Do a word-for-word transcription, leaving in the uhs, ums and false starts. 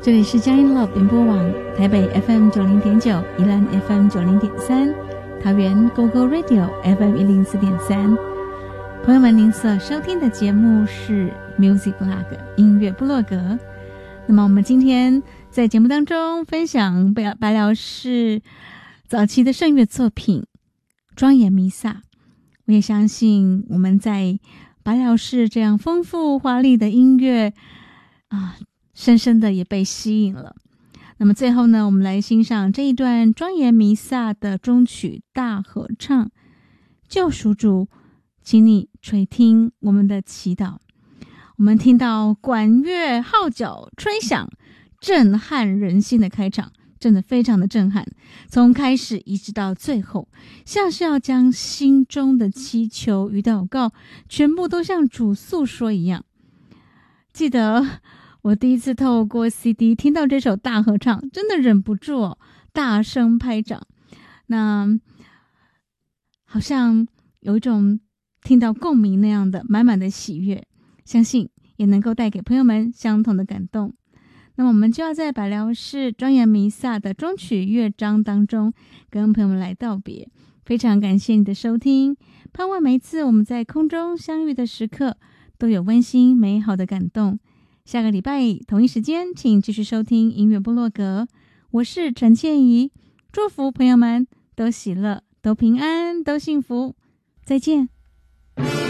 这里是佳音 Love 联播网，台北 F M 九零点九，宜兰 F M 九零点三，桃园 Go Go Radio F M 一零四点三。朋友们，您所收听的节目是 Music Blog 音乐部落格。那么我们今天在节目当中分享白辽士早期的圣乐作品《庄严弥撒》。我也相信我们在白辽士这样丰富华丽的音乐啊，深深的也被吸引了。那么最后呢，我们来欣赏这一段庄严弥撒的终曲大合唱。救赎主，请你垂听我们的祈祷。我们听到管乐号角吹响，震撼人心的开场，真的非常的震撼，从开始一直到最后，像是要将心中的祈求与祷告全部都向主诉说一样。记得我第一次透过 C D 听到这首大合唱，真的忍不住、哦、大声拍掌，那好像有一种听到共鸣那样的满满的喜悦，相信也能够带给朋友们相同的感动。那么我们就要在白辽士庄严弥撒的终曲乐章当中跟朋友们来道别。非常感谢你的收听，盼望每一次我们在空中相遇的时刻都有温馨美好的感动。下个礼拜同一时间请继续收听音乐部落格，我是陈倩怡，祝福朋友们都喜乐，都平安，都幸福，再见。